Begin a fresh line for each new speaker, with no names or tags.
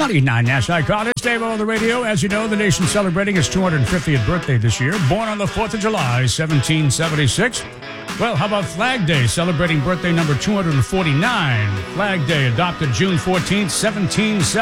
29 Nash Icon. It's Dave on the radio. As you know, the nation's celebrating its 250th birthday this year. Born on the 4th of July, 1776. Well, how about Flag Day, celebrating birthday number 249? Flag Day, adopted June 14th, 1776.